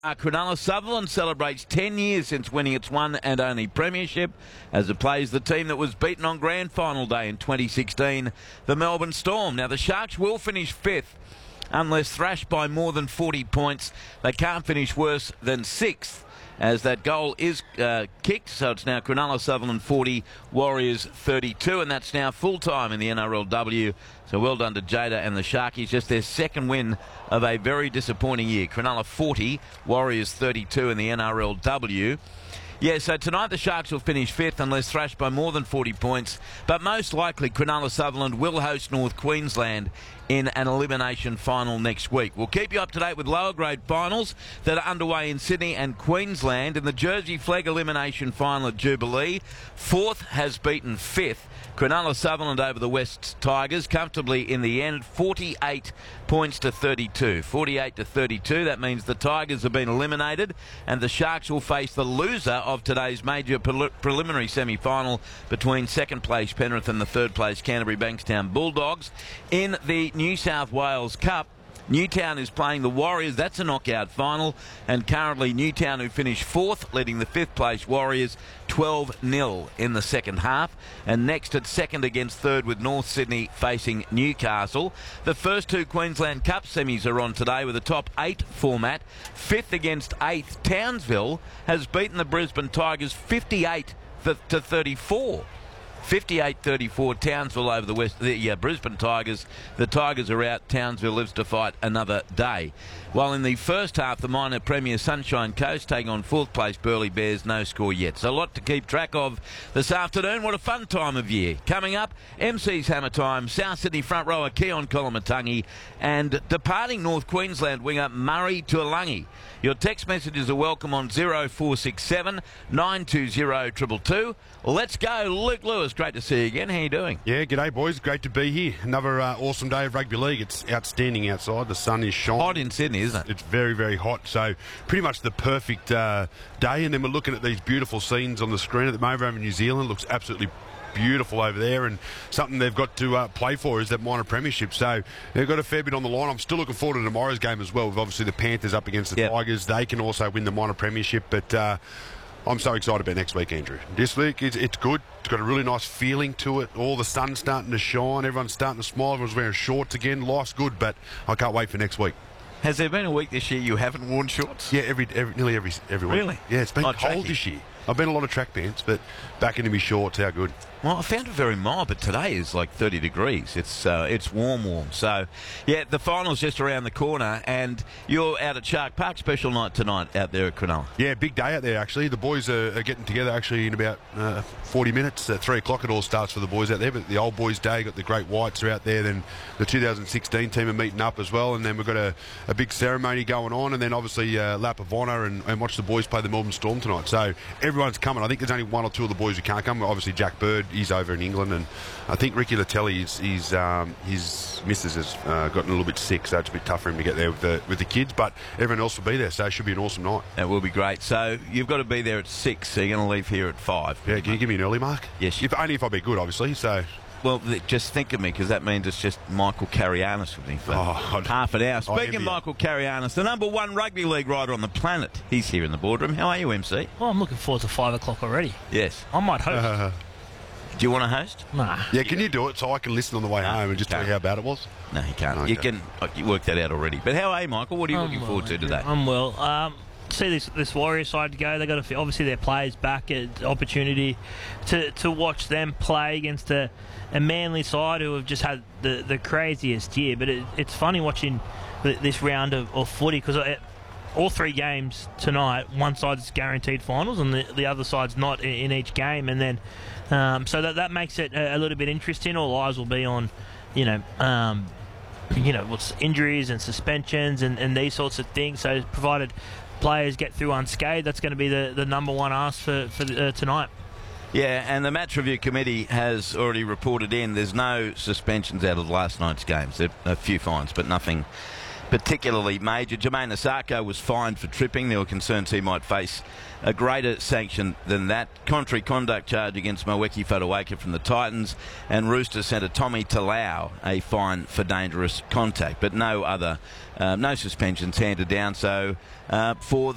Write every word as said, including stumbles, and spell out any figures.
Uh, Cronulla Sutherland celebrates ten years since winning its one and only premiership as it plays the team that was beaten on grand final day in twenty sixteen, the Melbourne Storm. Now, the Sharks will finish fifth unless thrashed by more than forty points. They can't finish worse than sixth, as that goal is uh, kicked. So it's now Cronulla Sutherland forty, Warriors thirty-two, and that's now full-time in the N R L W. So well done to Jada and the Sharkies. Just their second win of a very disappointing year. Cronulla forty, Warriors thirty-two in the N R L W. Yeah, so tonight the Sharks will finish fifth unless thrashed by more than forty points. But most likely Cronulla Sutherland will host North Queensland in an elimination final next week. We'll keep you up to date with lower grade finals that are underway in Sydney and Queensland. In the Jersey Flegg elimination final at Jubilee, fourth has beaten fifth. Cronulla Sutherland over the West Tigers comfortably in the end, forty-eight points to thirty-two. forty-eight to thirty-two, that means the Tigers have been eliminated and the Sharks will face the loser of today's major pre- preliminary semi-final between second place Penrith and the third place Canterbury Bankstown Bulldogs. In the New South Wales Cup, Newtown is playing the Warriors. That's a knockout final. And currently Newtown, who finished fourth, leading the fifth place Warriors twelve nil in the second half. And next at second against third with North Sydney facing Newcastle. The first two Queensland Cup semis are on today with a top eight format. Fifth against eighth, Townsville has beaten the Brisbane Tigers fifty-eight to thirty-four. fifty-eight thirty-four, Townsville over the West, the yeah, Brisbane Tigers. The Tigers are out. Townsville lives to fight another day. While in the first half, the minor premier Sunshine Coast taking on fourth place Burleigh Bears, no score yet. So a lot to keep track of this afternoon. What a fun time of year. Coming up, M C's Hammer Time, South Sydney front rower Keon Kolomatangi, and departing North Queensland winger Murray Tuolangi. Your text messages are welcome on zero four six seven, nine two zero, two two two. Let's go, Luke Lewis. Great to see you again. How are you doing? Yeah, g'day boys. Great to be here. Another uh, awesome day of rugby league. It's outstanding outside. The sun is shining. Hot in Sydney, isn't it? It's very, very hot. So pretty much the perfect uh, day. And then we're looking at these beautiful scenes on the screen at the moment over New Zealand. Looks absolutely beautiful over there, and something they've got to uh, play for is that minor premiership. So they've got a fair bit on the line. I'm still looking forward to tomorrow's game as well, with obviously the Panthers up against the yep. Tigers. They can also win the minor premiership, but uh, I'm so excited about next week, Andrew. This week, it's, it's good. It's got a really nice feeling to it. All the sun's starting to shine. Everyone's starting to smile. Everyone's wearing shorts again. Life's good, but I can't wait for next week. Has there been a week this year you haven't worn shorts? Yeah, every, every nearly every every week. Really? Yeah, it's been Not cold tracky. this year. I've been a lot of track pants, but back into my shorts. How good. Well, I found it very mild, but today is like thirty degrees. It's uh, it's warm, warm. So, yeah, the final's just around the corner, and you're out at Shark Park. Special night tonight out there at Cronulla. Yeah, big day out there, actually. The boys are, are getting together, actually, in about uh, forty minutes. At three o'clock it all starts for the boys out there, but the old boys' day, got the Great Whites are out there, then the two thousand sixteen team are meeting up as well, and then we've got a, a big ceremony going on, and then obviously uh, lap of honour, and, and watch the boys play the Melbourne Storm tonight. So everyone's coming. I think there's only one or two of the boys who can't come. Obviously, Jack Bird, he's over in England, and I think Ricky Latelli, he's, he's, um, his missus has uh, gotten a little bit sick, so it's a bit tough for him to get there with the with the kids, but everyone else will be there, so it should be an awesome night. That will be great. So you've got to be there at six, so you're going to leave here at five. Yeah, can you give me an early mark? Yes. If, only if I be good, obviously, so... Well, th- just think of me, because that means it's just Michael Carianis with me for Oh, half an hour. I Speaking envy of you. Michael Carianis, the number one rugby league writer on the planet, he's here in the boardroom. How are you, M C? Well, I'm looking forward to five o'clock already. Yes. I might host. Uh, Do you want to host? Nah. yeah, can you do it so I can listen on the way No, home and just tell can't. you how bad it was? No, he can't. Okay. You can uh, you work that out already. But how are you, Michael? What are you I'm looking well, forward to Andrew. today? I'm well. Um, see this this Warrior side go. They got a, obviously their players back. An opportunity to to watch them play against a, a Manly side who have just had the, the craziest year. But it, it's funny watching the, this round of, of footy, because all three games tonight, one side's guaranteed finals and the, the other side's not in, in each game, and then um, so that that makes it a, a little bit interesting. All eyes will be on, you know, um, you know, what's injuries and suspensions and, and these sorts of things. So provided players get through unscathed, that's going to be the, the number one ask for for uh, tonight. Yeah, and the match review committee has already reported in there's no suspensions out of last night's games. There are a few fines, but nothing particularly major. Jermaine Asako was fined for tripping. There were concerns he might face a greater sanction than that. Contrary conduct charge against Mweki Fotuaika from the Titans, and Roosters sent a Tommy Talau a fine for dangerous contact, but no other, uh, no suspensions handed down. So uh, for